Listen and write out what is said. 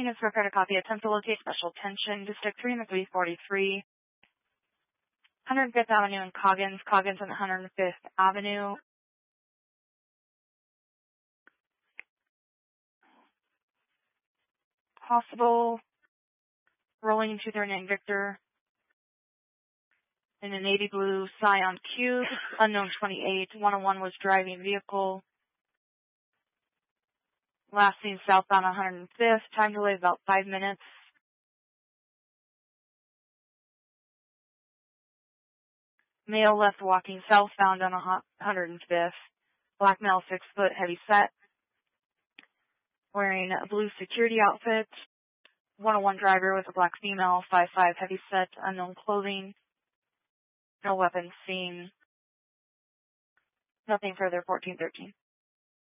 Units prepared a copy. Attempt to locate special attention. District 3 in the 343. 105th Avenue in Coggins. Coggins and 105th Avenue. Possible. Rolling 239 Victor. In a navy blue Scion Cube. Unknown 28. 101 was driving vehicle. Last seen southbound 105th. Time delay about 5 minutes. Male left walking southbound on 105th. Black male 6 foot heavy set. Wearing a blue security outfit. 101 driver with a black female 5'5" heavy set. Unknown clothing. No weapons seen. Nothing further. 1413.